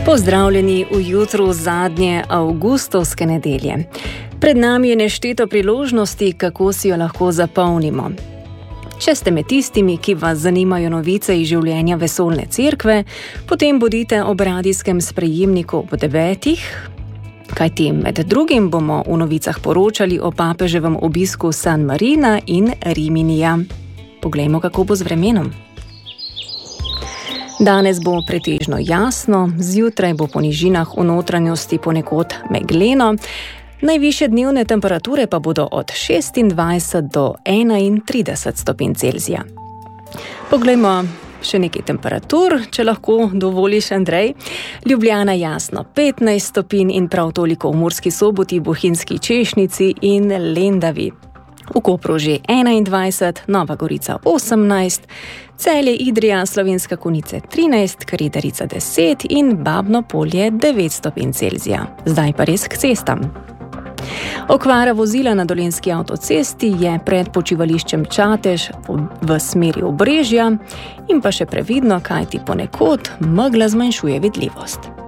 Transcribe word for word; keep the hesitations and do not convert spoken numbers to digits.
Pozdravljeni v jutru zadnje avgustovske nedelje. Pred nami je nešteto priložnosti, kako si jo lahko zapolnimo. Če ste med tistimi, ki vas zanimajo novice iz življenja vesoljne cerkve, potem bodite ob radijskem sprejemniku ob devetih, kajti med drugim bomo v novicah poročali o papeževem obisku San Marina in Riminija. Poglejmo, kako bo z vremenom. Danes bo pretežno jasno, zjutraj bo po nižinah v notranjosti ponekod megleno, najvišje dnevne temperature pa bodo od šestindvajset do enaintrideset stopinj Celzija. Poglejmo še nekaj temperatur, če lahko dovoliš, Andrej. Ljubljana jasno petnajst stopinj in prav toliko v Murski Soboti, Bohinjski Češnjici in Lendavi. V Kopru že enaindvajset, Nova Gorica osemnajst, Celje, Idrija, Slovenska Konjica trinajst, Kredarica deset in Babno Polje devet stopinj Celzija. Zdaj pa res k cestam. Okvara vozila na Dolenjski avtocesti je pred počivališčem Čatež v smeri Obrežja in pa še previdno, kajti ponekod megla zmanjšuje vidljivost.